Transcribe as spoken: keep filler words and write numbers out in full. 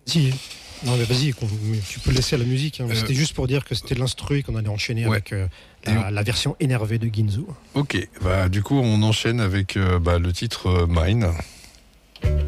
Si. Non mais vas-y, tu peux laisser à la musique. Hein. Euh, c'était juste pour dire que c'était l'instru et qu'on allait enchaîner ouais. avec euh, la, on... la version énervée de Ginzu. Ok, bah, du coup on enchaîne avec euh, bah, le titre euh, Mine.